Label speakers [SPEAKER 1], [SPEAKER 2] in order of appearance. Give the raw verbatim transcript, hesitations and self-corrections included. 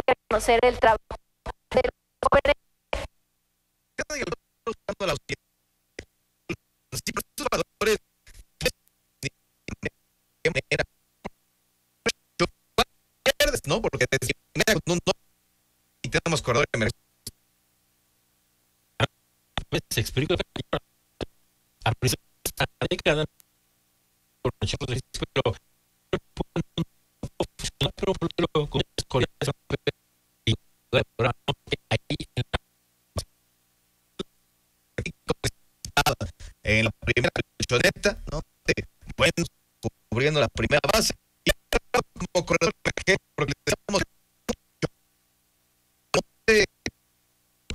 [SPEAKER 1] conocer el trabajo de los jóvenes.
[SPEAKER 2] ¿No? Porque no, no, y tenemos corredores de emergencia.
[SPEAKER 3] Se explica a principios de esta década por pero pero pero con y
[SPEAKER 2] en la primera colchoneta, ¿no? Bueno, cubriendo la primera base.